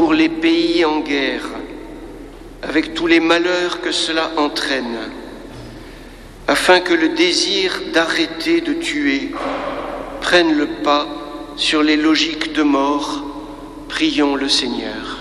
pour les pays en guerre, avec tous les malheurs que cela entraîne, afin que le désir d'arrêter de tuer prenne le pas sur les logiques de mort. Prions le Seigneur.